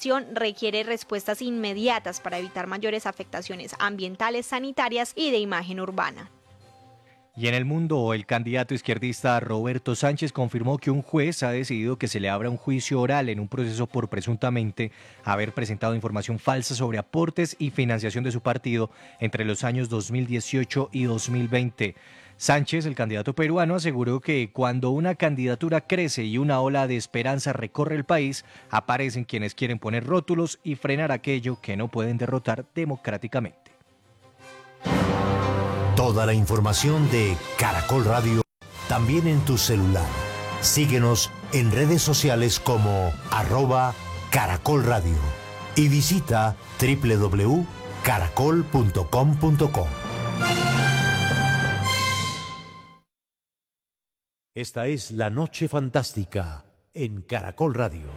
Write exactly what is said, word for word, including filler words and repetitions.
situación requiere respuestas inmediatas para evitar mayores afectaciones ambientales, sanitarias y de imagen urbana. Y en el mundo, el candidato izquierdista Roberto Sánchez confirmó que un juez ha decidido que se le abra un juicio oral en un proceso por presuntamente haber presentado información falsa sobre aportes y financiación de su partido entre los años dos mil dieciocho y dos mil veinte. Sánchez, el candidato peruano, aseguró que cuando una candidatura crece y una ola de esperanza recorre el país, aparecen quienes quieren poner rótulos y frenar aquello que no pueden derrotar democráticamente. Toda la información de Caracol Radio, también en tu celular. Síguenos en redes sociales como arroba Caracol Radio y visita doble u doble u doble u punto caracol punto com punto co. Esta es La Noche Fantástica en Caracol Radio.